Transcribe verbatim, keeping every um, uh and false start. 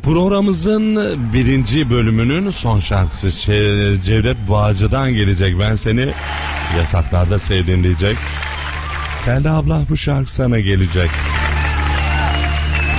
Programımızın birinci bölümünün son şarkısı Ce- Cevdet Bağcı'dan gelecek. Ben seni yasaklarda sevdim diyecek. Selda abla, bu şarkı sana gelecek.